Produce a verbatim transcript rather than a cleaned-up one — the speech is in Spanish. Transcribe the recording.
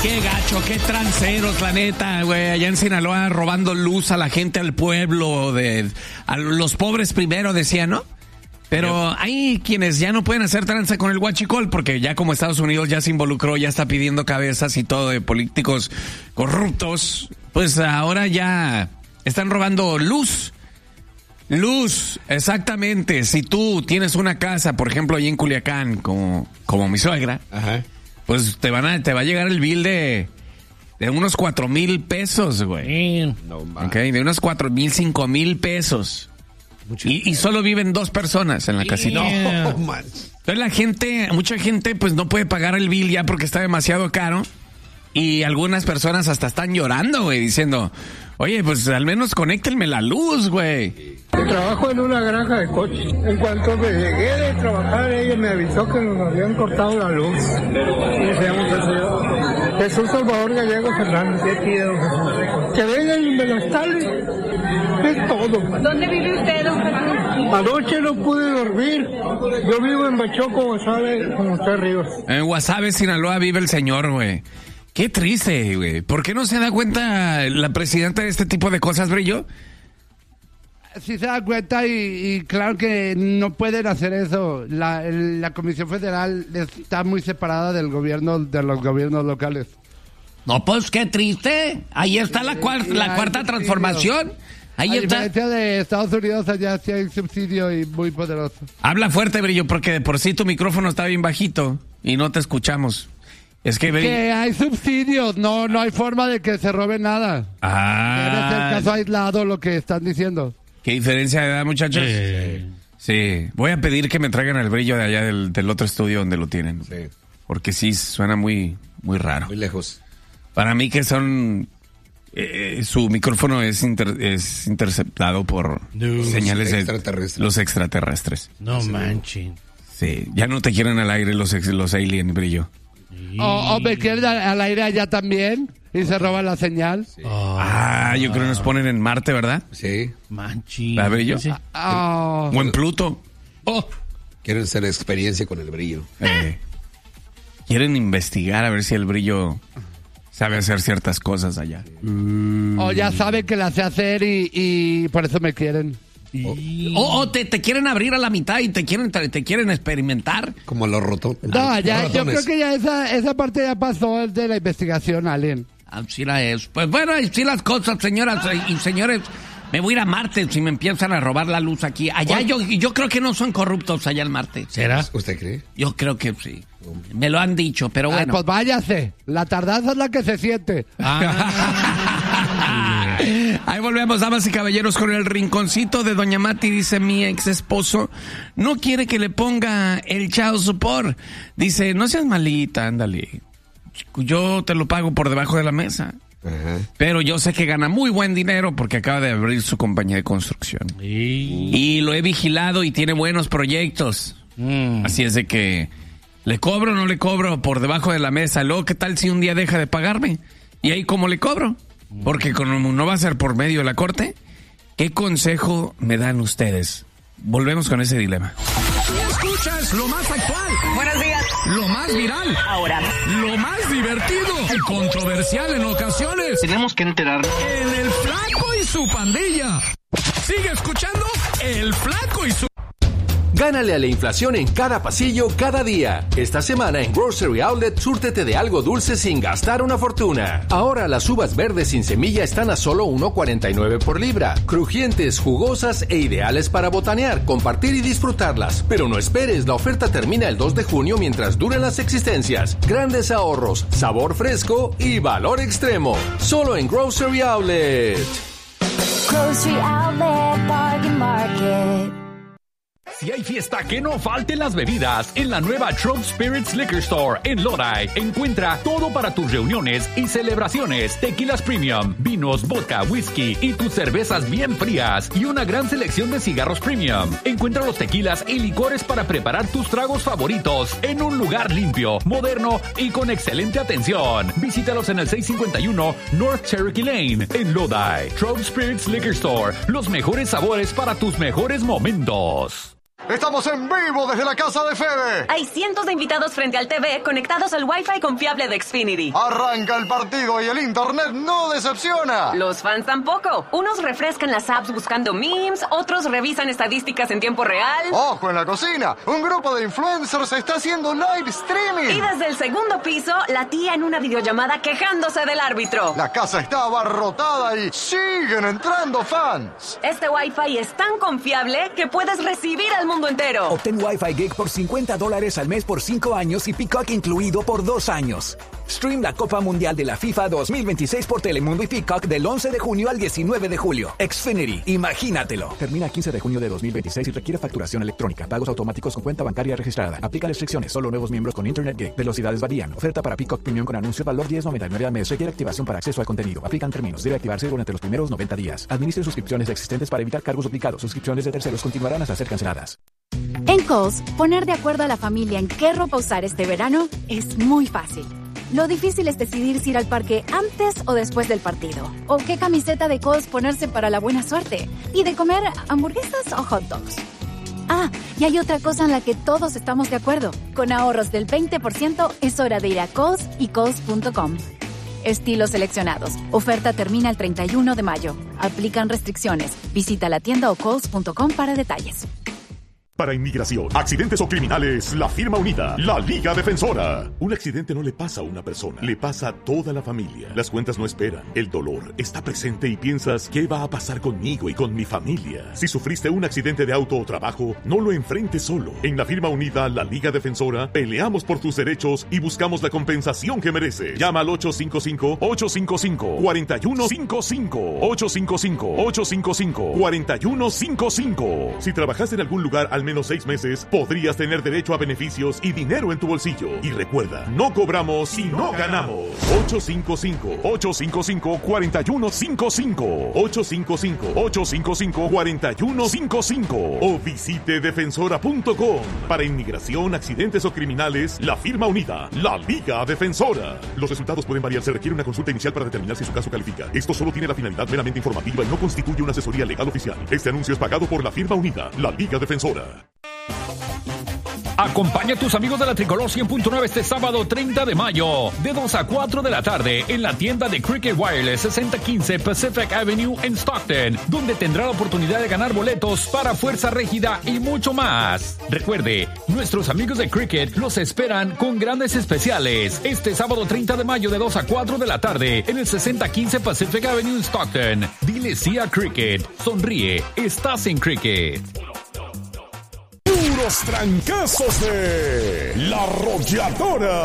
Qué gacho, qué tranceros, la neta, güey. Allá en Sinaloa robando luz a la gente, al pueblo, de a los pobres primero, decía, ¿no? Pero hay quienes ya no pueden hacer tranza con el huachicol porque ya como Estados Unidos ya se involucró, ya está pidiendo cabezas y todo de políticos corruptos, pues ahora ya están robando luz. Luz, exactamente. Si tú tienes una casa, por ejemplo, ahí en Culiacán, como, como mi suegra, ajá, pues te van a, te va a llegar el bill de, de unos cuatro mil pesos, güey. No, ok, de unos cuatro mil, cinco mil pesos. Y, y solo viven dos personas en la casita. Yeah. No, man. Entonces la gente, mucha gente pues no puede pagar el bill ya porque está demasiado caro. Y algunas personas hasta están llorando, güey, diciendo, oye, pues al menos conéctenme la luz, güey. Trabajo en una granja de coches. En cuanto me llegué de trabajar, ella me avisó que nos habían cortado la luz. Y se llama el señor Jesús Salvador Gallego Fernández. ¿Qué pido, Jesús? Que vengan y me la instalen. Es todo. ¿Dónde vive usted, don Jesús? Anoche no pude dormir. Yo vivo en Bachoco, Guasave, con usted Ríos. En Guasave, Sinaloa, vive el señor, güey. Qué triste, güey. ¿Por qué no se da cuenta la presidenta de este tipo de cosas, Brillo? Sí se da cuenta y, y claro que no pueden hacer eso. La, el, la Comisión Federal está muy separada del gobierno, de los gobiernos locales. No, pues qué triste. Ahí está la, cuar, la cuarta transformación. Ahí A está. diferencia de Estados Unidos, allá sí hay subsidio y muy poderoso. Habla fuerte, Brillo, porque de por sí tu micrófono está bien bajito y no te escuchamos. Es que, que hay subsidios, no no hay forma de que se robe nada. Ah. Es el caso aislado lo que están diciendo. ¿Qué diferencia de edad, muchachos? Sí. Sí. Voy a pedir que me traigan el Brillo de allá del, del otro estudio donde lo tienen. Sí. Porque sí, suena muy, muy raro. Muy lejos. Para mí que son... Eh, su micrófono es, inter, es interceptado por no, señales los extraterrestres. de los extraterrestres. No sí. manchen. Sí, ya no te quieren al aire los, los aliens, Brillo. O, o me quieren al aire allá también y se roba la señal. Sí. Oh. Ah, yo creo que nos ponen en Marte, ¿verdad? Sí. Manchi. ¿La Brillo? Sí. Oh. O en Pluto. Oh. Quieren hacer experiencia con el Brillo. Eh. Quieren investigar a ver si el Brillo sabe hacer ciertas cosas allá. Mm. O ya saben que la sé hacer y, y por eso me quieren. Y... O, o te, te quieren abrir a la mitad y te quieren te, te quieren experimentar. Como los rotones. No, ya, yo creo que ya esa, esa parte ya pasó de la investigación, Alien. Así la es. Pues bueno, así las cosas, señoras y señores. Me voy a ir a Marte si me empiezan a robar la luz aquí. Allá yo, yo creo que no son corruptos allá en Marte. ¿Será? ¿Usted cree? Yo creo que sí. Me lo han dicho, pero bueno. Ah, pues váyase. La tardanza es la que se siente. Ah. Ahí volvemos, damas y caballeros, con el rinconcito de Doña Mati. Dice: mi ex esposo no quiere que le ponga el child support. Dice: no seas malita, ándale. Yo te lo pago por debajo de la mesa. Ajá. Pero yo sé que gana muy buen dinero porque acaba de abrir su compañía de construcción. Y, y lo he vigilado y tiene buenos proyectos. Mm. Así es de que le cobro o no le cobro por debajo de la mesa. Luego, ¿qué tal si un día deja de pagarme? Y ahí, ¿cómo le cobro? Porque como no va a ser por medio de la corte. ¿Qué consejo me dan ustedes? Volvemos con ese dilema. Escuchas lo más actual. Buenos días. Lo más viral. Ahora. Lo más divertido y controversial en ocasiones. Tenemos que enterarnos. En El Flaco y su pandilla. Sigue escuchando El Flaco y su... Gánale a la inflación en cada pasillo, cada día. Esta semana en Grocery Outlet, súrtete de algo dulce sin gastar una fortuna. Ahora las uvas verdes sin semilla están a solo uno cuarenta y nueve por libra. Crujientes, jugosas e ideales para botanear, compartir y disfrutarlas. Pero no esperes, la oferta termina el dos de junio mientras duren las existencias. Grandes ahorros, sabor fresco y valor extremo. Solo en Grocery Outlet. Grocery Outlet, Bargain Market. Si hay fiesta, que no falten las bebidas. En la nueva Trope Spirits Liquor Store en Lodi encuentra todo para tus reuniones y celebraciones. Tequilas premium, vinos, vodka, whisky y tus cervezas bien frías y una gran selección de cigarros premium. Encuentra los tequilas y licores para preparar tus tragos favoritos en un lugar limpio, moderno y con excelente atención. Visítalos en el seiscientos cincuenta y uno North Cherokee Lane en Lodi. Trope Spirits Liquor Store, los mejores sabores para tus mejores momentos. Estamos en vivo desde la casa de Fede. Hay cientos de invitados frente al T V conectados al Wi-Fi confiable de Xfinity. Arranca el partido y el internet no decepciona. Los fans tampoco. Unos refrescan las apps buscando memes, otros revisan estadísticas en tiempo real. ¡Ojo en la cocina! Un grupo de influencers está haciendo live streaming. Y desde el segundo piso, la tía en una videollamada quejándose del árbitro. La casa está abarrotada y siguen entrando fans. Este Wi-Fi es tan confiable que puedes recibir al mundo entero. Obtén Wi-Fi Gig por cincuenta dólares al mes por cinco años y Peacock incluido por dos años. Stream la Copa Mundial de la FIFA dos mil veintiséis por Telemundo y Peacock del once de junio al diecinueve de julio. Xfinity, imagínatelo. Termina el quince de junio de dos mil veintiséis y requiere facturación electrónica. Pagos automáticos con cuenta bancaria registrada. Aplica restricciones. Solo nuevos miembros con Internet Gig. Velocidades varían. Oferta para Peacock Premium con anuncio valor diez noventa y nueve al mes. Requiere activación para acceso al contenido. Aplican términos. Debe activarse durante los primeros noventa días. Administre suscripciones existentes para evitar cargos duplicados. Suscripciones de terceros continuarán hasta ser canceladas. En Kohl's, poner de acuerdo a la familia en qué ropa usar este verano es muy fácil. Lo difícil es decidir si ir al parque antes o después del partido. O qué camiseta de Kohl's ponerse para la buena suerte. Y de comer hamburguesas o hot dogs. Ah, y hay otra cosa en la que todos estamos de acuerdo. Con ahorros del veinte por ciento es hora de ir a Kohl's y Kohl's punto com. Estilos seleccionados. Oferta termina el treinta y uno de mayo. Aplican restricciones. Visita la tienda o Kohl's punto com para detalles. Para inmigración, accidentes o criminales, la firma unida, la Liga Defensora. Un accidente no le pasa a una persona, le pasa a toda la familia. Las cuentas no esperan, el dolor está presente y piensas, ¿qué va a pasar conmigo y con mi familia? Si sufriste un accidente de auto o trabajo, no lo enfrentes solo. En la firma unida, la Liga Defensora, peleamos por tus derechos y buscamos la compensación que mereces. Llama al ocho cinco cinco, ocho cinco cinco, cuatro uno cinco cinco, ocho cinco cinco, ocho cinco cinco, cuatro uno cinco cinco. Si trabajaste en algún lugar al menos seis meses, podrías tener derecho a beneficios y dinero en tu bolsillo. Y recuerda, no cobramos si no ganamos. ocho cinco cinco, ocho cinco cinco, cuatro uno cinco cinco, ocho cinco cinco, ocho cinco cinco, cuatro uno cinco cinco o visite defensora punto com. Para inmigración, accidentes o criminales, la firma unida, la Liga Defensora. Los resultados pueden variar, se requiere una consulta inicial para determinar si su caso califica. Esto solo tiene la finalidad meramente informativa y no constituye una asesoría legal oficial. Este anuncio es pagado por la firma unida, la Liga Defensora. Acompaña a tus amigos de la Tricolor cien punto nueve este sábado treinta de mayo, de dos a cuatro de la tarde, en la tienda de Cricket Wireless sesenta quince Pacific Avenue en Stockton, donde tendrá la oportunidad de ganar boletos para Fuerza Régida y mucho más. Recuerde, nuestros amigos de Cricket los esperan con grandes especiales este sábado treinta de mayo de dos a cuatro de la tarde en el sesenta quince Pacific Avenue en Stockton. Dile sí a Cricket. Sonríe. Estás en Cricket. Puros trancazos de La Arrolladora.